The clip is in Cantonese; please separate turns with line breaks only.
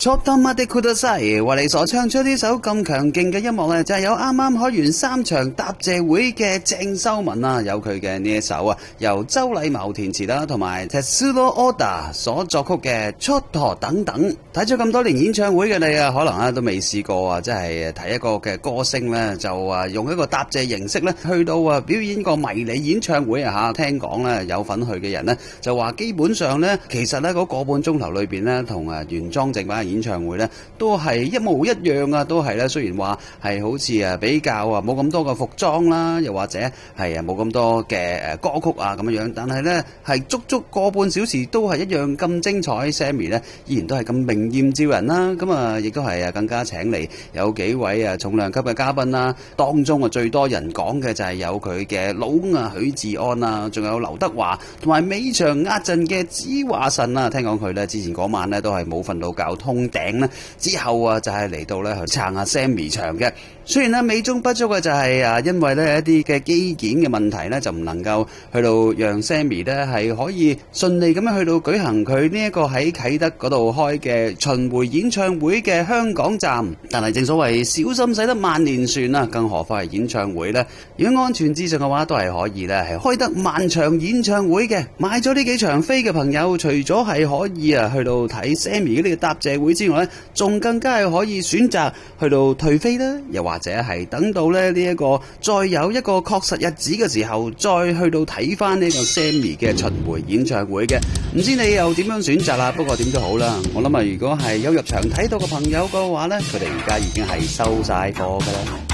Chotama de Kudasai 為你所唱出呢首咁強勁嘅音樂呢，就係有啱啱開完3場答謝會嘅鄭秀文啊，有佢嘅呢一首啊，由周禮茂填詞啦，同埋 Tetsudo Oda 所作曲嘅 Chotto 等等。睇咗咁多年演唱會嘅你啊，可能都未試過啊，即係睇一個嘅歌星呢，就用一個答謝形式呢，去到表演個迷你演唱會啊嚇。聽講呢，有份去嘅人呢，就話基本上呢，其實呢嗰個半鐘頭裏邊呢，同原裝正版演唱會咧都係一模一樣啊，都係咧，雖然話係好似比較冇咁多嘅服裝啦，又或者係冇咁多嘅歌曲啊咁樣，但係咧係足足個半小時都係一樣咁精彩。Sammy 咧依然都係咁明豔照人啦，咁啊亦都係更加請嚟有幾位重量級嘅嘉賓啦，當中最多人講嘅就係有佢嘅老公許志安啊，仲有劉德華同埋尾場壓陣嘅子華神啊，聽講佢咧之前嗰晚咧都係冇瞓到覺通頂咧，之後就係嚟到咧去撐下 Sammy 場嘅。雖然咧美中不足嘅就係因為咧一啲嘅基建嘅問題咧，就唔能夠去到讓 Sammy 咧係可以順利咁樣去到舉行佢呢一個喺啟德嗰度開嘅巡迴演唱會嘅香港站。但係正所謂小心駛得萬年船啊，更何況係演唱會咧，如果安全之上嘅話，都係可以咧係開得萬場演唱會嘅。買咗呢幾場飛嘅朋友，除咗係可以去到睇 Sammy 呢個答謝會之外咧，仲更加係可以選擇去到退飛啦，又或者係等到咧呢一個再有一個確實日子嘅時候，再去到睇翻呢個 Sammy 嘅巡迴演唱會嘅。唔知你又點樣選擇啦？不過點都好啦，我諗如果係有入場睇到嘅朋友嘅話呢，佢哋而家已經係收晒貨㗎啦。